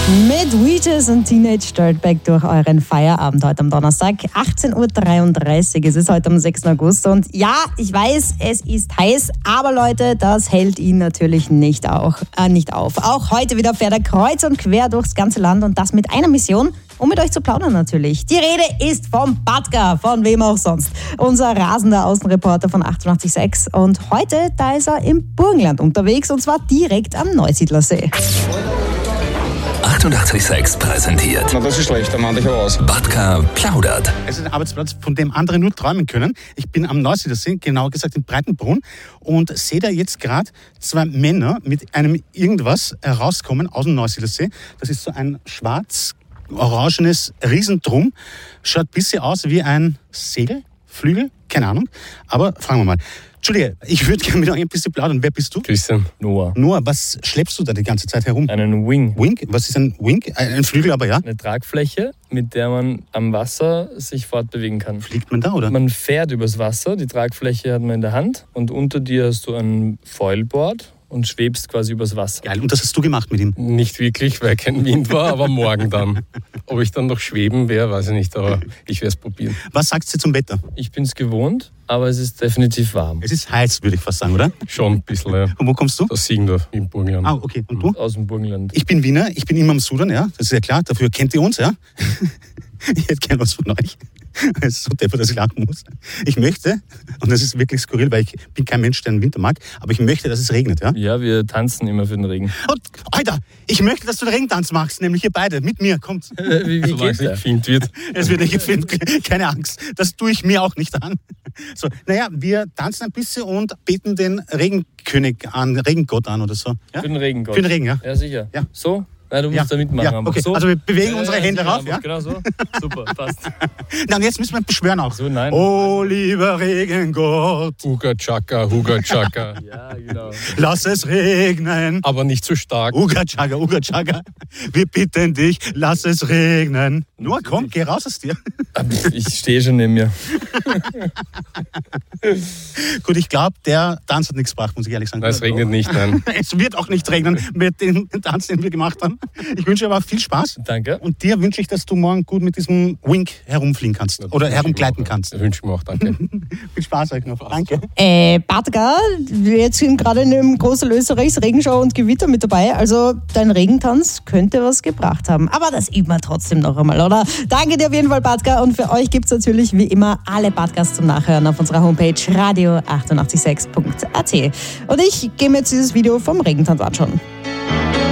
Mit Weeges und Teenage Dirtbag durch euren Feierabend heute am Donnerstag. 18.33 Uhr ist es heute am 6. August. Und ja, ich weiß, es ist heiß, aber Leute, das hält ihn natürlich nicht auf. Auch heute wieder fährt er kreuz und quer durchs ganze Land und das mit einer Mission, um mit euch zu plaudern natürlich. Die Rede ist vom Batka, von wem auch sonst. Unser rasender Außenreporter von 88.6. Und heute, da ist er im Burgenland unterwegs und zwar direkt am Neusiedlersee. 88.6 präsentiert. Na, das ist schlecht, dann mach ich aber aus. Batka plaudert. Es ist ein Arbeitsplatz, von dem andere nur träumen können. Ich bin am Neusiedlersee, genauer gesagt in Breitenbrunn, und sehe da jetzt gerade zwei Männer mit einem irgendwas herauskommen aus dem Neusiedlersee. Das ist so ein schwarz-orangenes Riesendrum. Schaut ein bisschen aus wie ein Segelflügel, keine Ahnung. Aber fragen wir mal. Entschuldige, ich würde gerne mit euch ein bisschen plaudern. Wer bist du? Christian. Noah, was schleppst du da die ganze Zeit herum? Einen Wing. Wing? Was ist ein Wing? Ein Flügel, aber ja. Eine Tragfläche, mit der man am Wasser sich fortbewegen kann. Fliegt man da, oder? Man fährt übers Wasser, die Tragfläche hat man in der Hand und unter dir hast du ein Foilboard und schwebst quasi übers Wasser. Geil, und das hast du gemacht mit ihm? Nicht wirklich, weil kein Wind war, aber morgen dann. Ob ich dann noch schweben wäre, weiß ich nicht, aber ich werde es probieren. Was sagst du zum Wetter? Ich bin es gewohnt, aber es ist definitiv warm. Es ist heiß, würde ich fast sagen, oder? Schon ein bisschen, ja. Und wo kommst du? Aus Siegendorf im Burgenland. Ah, okay. Und du? Aus dem Burgenland. Ich bin Wiener, ich bin immer am Sudan, ja. Das ist ja klar, dafür kennt ihr uns, ja. Ich hätte gern was von euch. Es ist so deppert, dass ich lachen muss. Ich möchte, und das ist wirklich skurril, weil ich bin kein Mensch, der den Winter mag, aber ich möchte, dass es regnet, ja? Ja, wir tanzen immer für den Regen. Und, Alter, ich möchte, dass du den Regentanz machst, nämlich ihr beide, mit mir, kommt. Wie Solange geht der? Gefilmt wird. Es wird nicht gefilmt, keine Angst. Das tue ich mir auch nicht an. So, naja, wir tanzen ein bisschen und beten den Regenkönig an, Regengott an oder so. Ja? Für den Regengott. Für den Regen, ja. Ja, sicher. Ja. So? Nein, du musst da mitmachen. Ja, okay. So. Also wir bewegen unsere Hände rauf, ja? Genau so. Super, passt. Na, und jetzt müssen wir beschwören auch. So, nein. Oh, lieber Regengott. Huga Chaka. Ja, genau. Lass es regnen. Aber nicht zu stark. Uga Chaka. Wir bitten dich, lass es regnen. Nur komm, geh raus aus dir. Ich stehe schon neben mir. Gut, ich glaube, der Tanz hat nichts gebracht, muss ich ehrlich sagen. Nein, es regnet nicht, nein. Es wird auch nicht regnen mit dem Tanz, den wir gemacht haben. Ich wünsche dir aber viel Spaß. Danke. Und dir wünsche ich, dass du morgen gut mit diesem Wink herumfliegen kannst. Oder herumgleiten kannst. Das wünsche ich mir auch, danke. Viel Spaß euch noch. Danke. Batka, wir sind gerade in einem großen Österreichs Regenschau und Gewitter mit dabei. Also dein Regentanz könnte was gebracht haben. Aber das üben wir trotzdem noch einmal, oder? Danke dir auf jeden Fall, Batka. Und für euch gibt es natürlich wie immer alle Podcasts zum Nachhören auf unserer Homepage radio886.at. Und ich gehe mir jetzt dieses Video vom Regentanz anschauen.